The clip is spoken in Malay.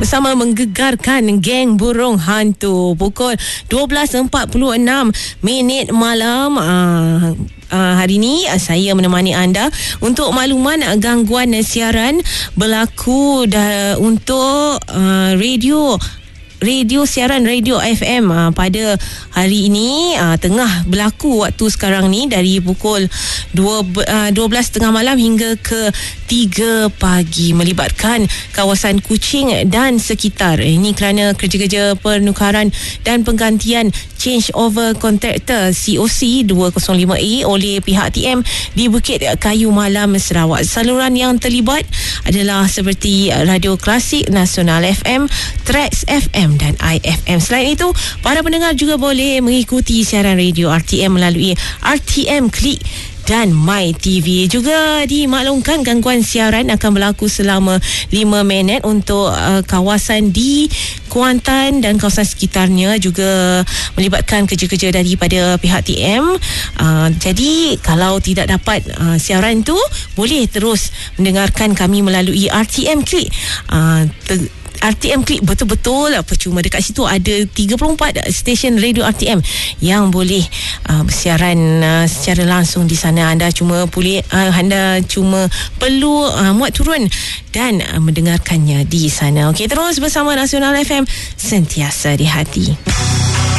bersama menggegarkan geng burung hantu pukul 12.46 malam. Hari ini saya menemani anda untuk makluman gangguan siaran berlaku untuk radio siaran radio FM pada hari ini tengah berlaku waktu sekarang ni dari pukul 12.30 malam hingga ke 3 pagi melibatkan kawasan Kuching dan sekitar. Ini kerana kerja-kerja penukaran dan penggantian change over contractor COC 205A oleh pihak TM di Bukit Kayu Malam, Sarawak. Saluran yang terlibat adalah seperti Radio Klasik, Nasional FM, Trax FM dan IFM. Selain itu, para pendengar juga boleh mengikuti siaran radio RTM melalui RTM Klik dan My TV. Juga dimaklumkan gangguan siaran akan berlaku selama 5 minit untuk kawasan di Kuantan dan kawasan sekitarnya, juga melibatkan kerja-kerja daripada pihak TM. Jadi kalau tidak dapat siaran tu, boleh terus mendengarkan kami melalui RTM Klik. RTM Klik betul-betul percuma. Dekat situ ada 34 stesen radio RTM yang boleh siaran secara langsung di sana. Anda cuma perlu muat turun dan mendengarkannya di sana. Okey, terus bersama Nasional FM, sentiasa di hati.